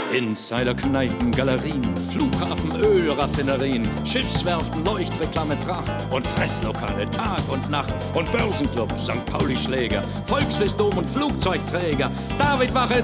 Insider-Kneipen, Galerien, Flughafen, Ölraffinerien, Schiffswerften, Leuchtreklame, Pracht und Fresslokale Tag und Nacht und Börsenclub, St. Pauli-Schläger, Volksfest, Dom und Flugzeugträger, David Wache,